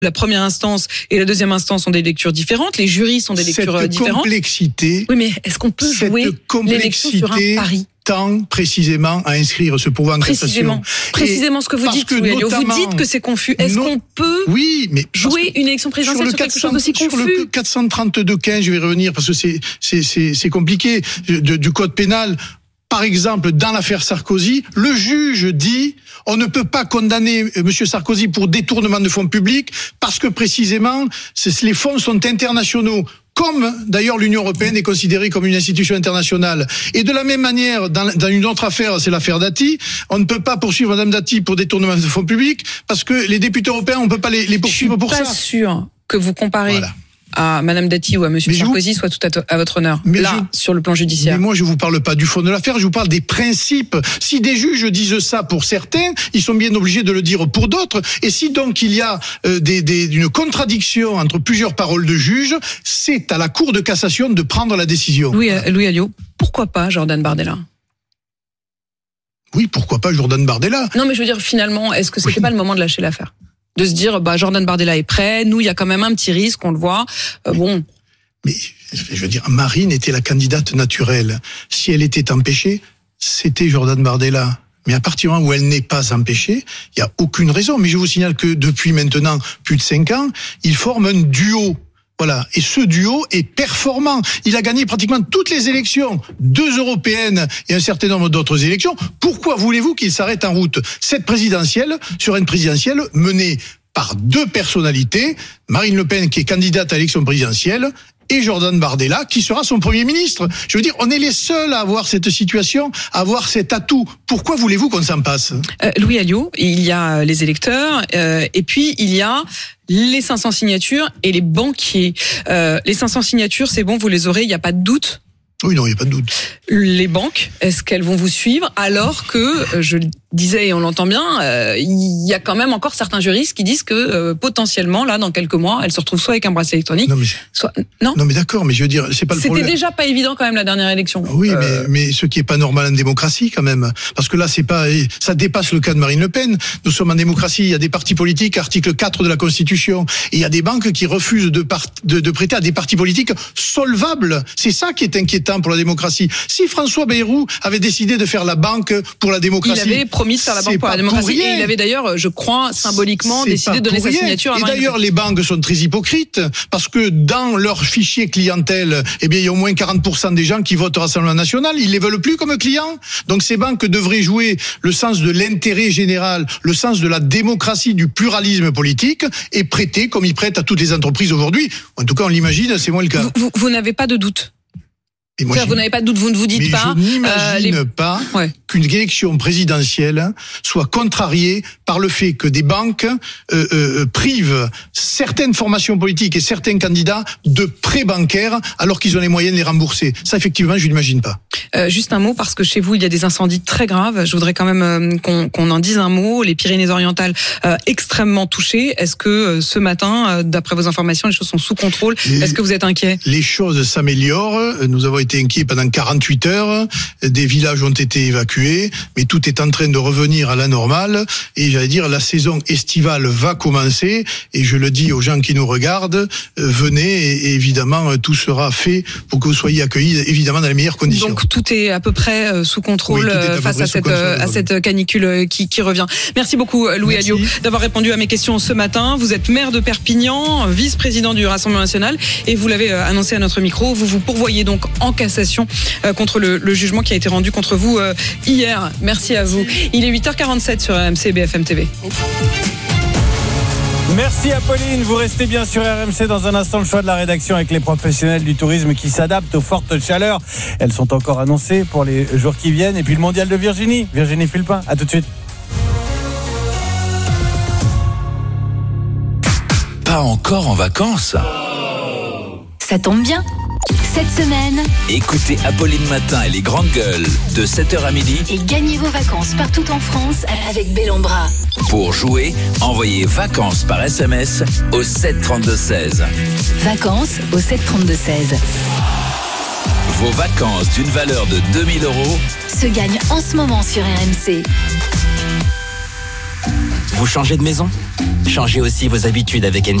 la première instance et la deuxième instance ont des lectures différentes, les jurys sont des lectures différentes. Cette complexité. Oui, mais est-ce qu'on peut jouer l'élection sur un pari ? Tend précisément à inscrire ce pourvoi en cassation. Précisément ce que vous dites, vous dites que c'est confus. Est-ce qu'on peut jouer une élection présidentielle sur quelque chose d'aussi confus ? Sur le 432-15, je vais revenir parce que c'est compliqué, du code pénal. Par exemple, dans l'affaire Sarkozy, le juge dit on ne peut pas condamner Monsieur Sarkozy pour détournement de fonds publics parce que précisément les fonds sont internationaux. Comme d'ailleurs l'Union européenne est considérée comme une institution internationale. Et de la même manière, dans une autre affaire, c'est l'affaire Dati, on ne peut pas poursuivre Madame Dati pour détournement de fonds publics parce que les députés européens, on ne peut pas les poursuivre pour ça. Je suis pas sûr que vous comparez à Madame Dati ou à Monsieur Sarkozy soit tout à votre honneur. Sur le plan judiciaire. Mais moi, je vous parle pas du fond de l'affaire, je vous parle des principes. Si des juges disent ça pour certains, ils sont bien obligés de le dire pour d'autres. Et si donc il y a une contradiction entre plusieurs paroles de juges, c'est à la Cour de cassation de prendre la décision. Louis Alliot, pourquoi pas Jordan Bardella ? Oui, pourquoi pas Jordan Bardella ? Non, mais je veux dire, finalement, est-ce que c'était pas le moment de lâcher l'affaire ? De se dire, Jordan Bardella est prêt, nous, il y a quand même un petit risque, on le voit, Mais, je veux dire, Marine était la candidate naturelle. Si elle était empêchée, c'était Jordan Bardella. Mais à partir du moment où elle n'est pas empêchée, il n'y a aucune raison. Mais je vous signale que depuis maintenant plus de 5 ans, ils forment un duo. Voilà. Et ce duo est performant. Il a gagné pratiquement toutes les élections, 2 européennes et un certain nombre d'autres élections. Pourquoi voulez-vous qu'il s'arrête en route ? Cette présidentielle sur une présidentielle menée par 2 personnalités, Marine Le Pen qui est candidate à l'élection présidentielle et Jordan Bardella qui sera son Premier ministre. Je veux dire, on est les seuls à avoir cette situation, à avoir cet atout. Pourquoi voulez-vous qu'on s'en passe ? Louis Alliot, il y a les électeurs et puis il y a les 500 signatures et les banquiers. Les 500 signatures, c'est bon, vous les aurez, il n'y a pas de doute ? Oui, non, il n'y a pas de doute. Les banques, est-ce qu'elles vont vous suivre alors que, je le disais et on l'entend bien, il y a quand même encore certains juristes qui disent que potentiellement, là, dans quelques mois, elles se retrouvent soit avec un bracelet électronique, soit... Non, mais d'accord, mais je veux dire, c'est pas le problème. C'était déjà pas évident quand même la dernière élection. Oui, mais ce qui est pas normal en démocratie quand même, parce que là, ça dépasse le cas de Marine Le Pen. Nous sommes en démocratie, il y a des partis politiques, article 4 de la Constitution, et il y a des banques qui refusent de prêter à des partis politiques solvables. C'est ça qui est inquiétant pour la démocratie. Si François Bayrou avait décidé de faire la banque pour la démocratie, il avait promis de faire la banque pour la démocratie et il avait d'ailleurs, je crois, symboliquement décidé de donner sa signature à Marine Le Pen. Et d'ailleurs, les banques sont très hypocrites parce que dans leur fichier clientèle, il y a au moins 40% des gens qui votent au Rassemblement national. Ils les veulent plus comme clients. Donc ces banques devraient jouer le sens de l'intérêt général, le sens de la démocratie, du pluralisme politique et prêter comme ils prêtent à toutes les entreprises aujourd'hui. En tout cas, on l'imagine, c'est moins le cas. Vous n'avez pas de doute ? Moi, vous n'avez pas de doute, vous ne vous dites pas. Je n'imagine pas qu'une élection présidentielle soit contrariée par le fait que des banques privent certaines formations politiques et certains candidats de prêts bancaires alors qu'ils ont les moyens de les rembourser. Ça, effectivement, je n'imagine pas. Juste un mot, parce que chez vous, il y a des incendies très graves. Je voudrais quand même qu'on en dise un mot. Les Pyrénées-Orientales extrêmement touchées. Est-ce que ce matin, d'après vos informations, les choses sont sous contrôle ? Est-ce que vous êtes inquiet ? Les choses s'améliorent. Nous avons été inquiets pendant 48 heures. Des villages ont été évacués, mais tout est en train de revenir à la normale. Et j'allais dire, la saison estivale va commencer. Et je le dis aux gens qui nous regardent, venez et évidemment, tout sera fait pour que vous soyez accueillis, évidemment, dans les meilleures conditions. Donc tout est à peu près sous contrôle face à cette canicule qui revient. Merci beaucoup, Louis Alliot, d'avoir répondu à mes questions ce matin. Vous êtes maire de Perpignan, vice-président du Rassemblement national, et vous l'avez annoncé à notre micro, vous vous pourvoyez donc en cassation contre le jugement qui a été rendu contre vous hier. Merci à vous. Il est 8h47 sur RMC et BFM TV. Merci Apolline, vous restez bien sur RMC. Dans un instant, le choix de la rédaction avec les professionnels du tourisme qui s'adaptent aux fortes chaleurs. Elles sont encore annoncées pour les jours qui viennent. Et puis le mondial de Virginie Fulpin, à tout de suite. Pas encore en vacances ? Ça tombe bien. Cette semaine, écoutez Apolline Matin et les grandes gueules de 7h à midi et gagnez vos vacances partout en France avec Bellambra. Pour jouer, envoyez vacances par SMS au 732-16. Vacances au 732-16. Vos vacances d'une valeur de 2 000 € se gagnent en ce moment sur RMC. Vous changez de maison ? Changez aussi vos habitudes avec Engie.